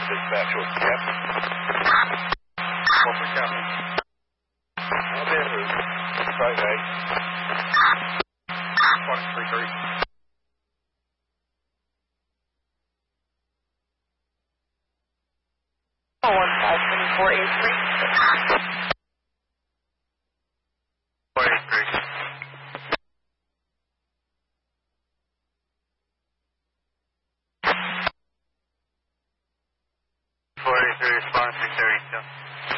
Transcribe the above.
Dispatch, yep. What's the coming? I'm in route. Straight A. 133. 483. 483, response 332.